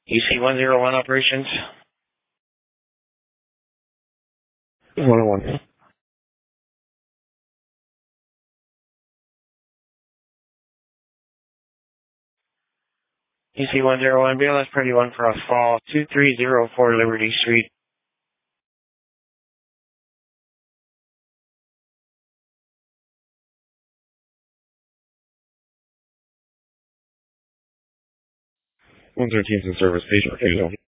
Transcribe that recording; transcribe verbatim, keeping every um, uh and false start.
E C one zero one operations. one oh one. E C one zero one, B L S Pretty One Cross Fall, two three zero four Liberty Street. one thirteenth in service, patient refusal.